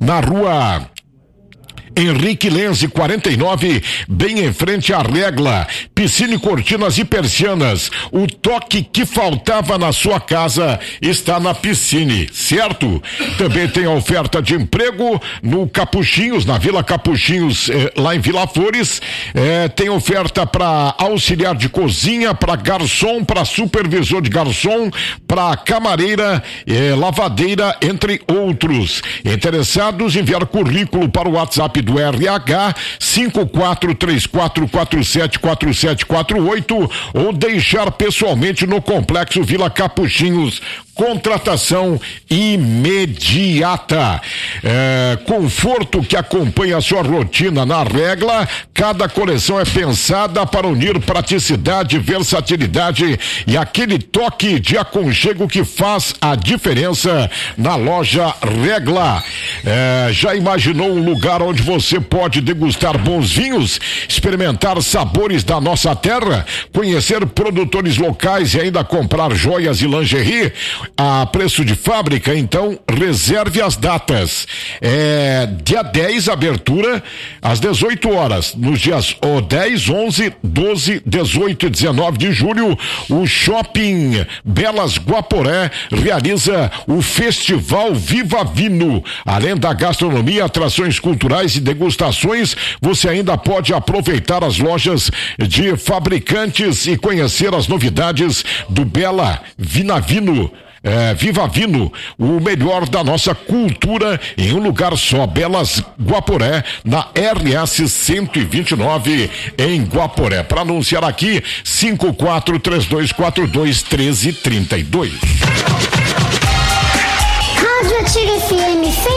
na rua Henrique Lenze, 49, bem em frente à Regla. Piscina, cortinas e persianas. O toque que faltava na sua casa está na Piscine, certo? Também tem a oferta de emprego no Capuchinhos, na Vila Capuchinhos, lá em Vila Flores. Tem oferta para auxiliar de cozinha, para garçom, para supervisor de garçom, para camareira, lavadeira, entre outros. Interessados, enviar currículo para o WhatsApp do RH 5434474748 ou deixar pessoalmente no Complexo Vila Capuchinhos. Contratação imediata. Conforto que acompanha a sua rotina na Regla. Cada coleção é pensada para unir praticidade, versatilidade e aquele toque de aconchego que faz a diferença na loja Regla. Já imaginou um lugar onde você pode degustar bons vinhos, experimentar sabores da nossa terra, conhecer produtores locais e ainda comprar joias e lingerie a preço de fábrica? Então reserve as datas. Dia 10, abertura às 18 horas, nos dias 10, 11, 12, 18 e 19 de julho. O Shopping Belas Guaporé realiza o Festival Viva Vino. Além da gastronomia, atrações culturais e degustações, você ainda pode aproveitar as lojas de fabricantes e conhecer as novidades do Bela Vinavino. Viva Vino, o melhor da nossa cultura em um lugar só. Belas Guaporé, na RS 129 em Guaporé. Para anunciar aqui, 5432421332. Rádio Ativa FM